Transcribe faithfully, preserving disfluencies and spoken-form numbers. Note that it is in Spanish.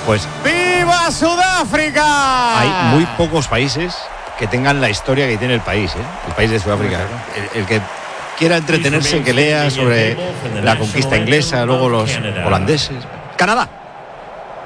Pues ¡viva Sudáfrica! hay muy pocos países que tengan la historia que tiene el país, ¿eh? El país de Sudáfrica. El, el que quiera entretenerse, que lea sobre la conquista inglesa, luego los holandeses. Canadá.